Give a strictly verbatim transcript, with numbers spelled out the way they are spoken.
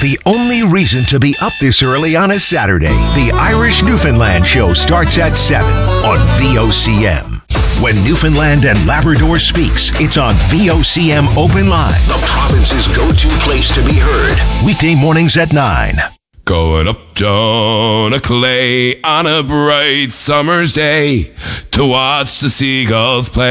The only reason to be up this early on a Saturday. The Irish Newfoundland Show starts at seven on V O C M. When Newfoundland and Labrador speaks, it's on V O C M Open Line, the province's go-to place to be heard. Weekday mornings at nine. Going up John a Clay on a bright summer's day to watch the seagulls play.